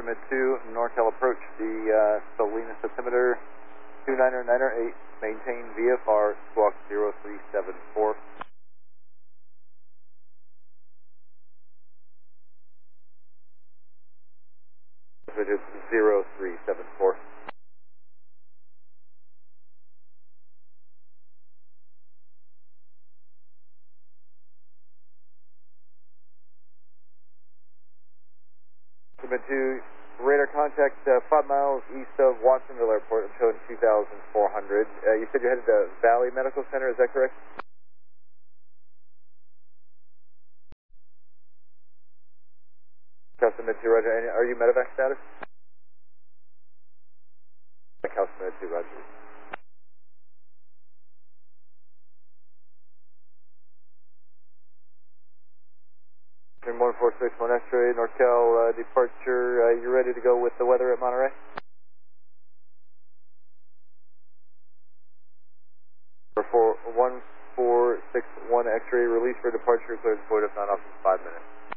Custom 2, NorCal approach, the Salinas altimeter 29908, maintain VFR, squawk 0374. Digit 0374. Custom 2, radar contact 5 miles east of Watsonville Airport. I'm showing 2,400. You said you're headed to Valley Medical Center, is that correct? Custom 2, roger. And are you medevac status? Custom 2, roger. Turn 1461 X-ray, NorCal departure. You ready to go with the weather at Monterey? For 1461 X-ray, release for departure, clear the port if not off in 5 minutes.